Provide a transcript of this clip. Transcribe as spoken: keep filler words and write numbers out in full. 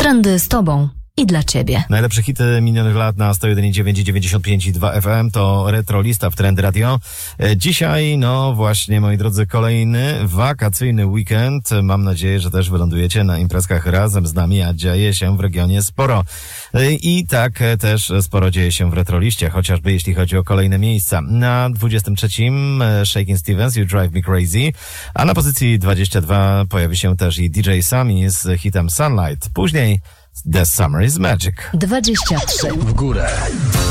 Trendy z tobą i dla ciebie. Najlepsze hity minionych lat na sto jeden i dziewięć, dziewięćdziesiąt pięć i dwa F M to retro lista w Trendy Radio. Dzisiaj, no właśnie, moi drodzy, kolejny wakacyjny weekend. Mam nadzieję, że też wylądujecie na imprezkach razem z nami, a dzieje się w regionie sporo. I tak też sporo dzieje się w retroliście, chociażby jeśli chodzi o kolejne miejsca. Na dwudziestym trzecim Shakin' Stevens, You Drive Me Crazy, a na pozycji dwudziestej drugiej pojawi się też i D J Sammy z hitem Sunlight. Później The Summer is Magic. dwadzieścia trzy. W górę.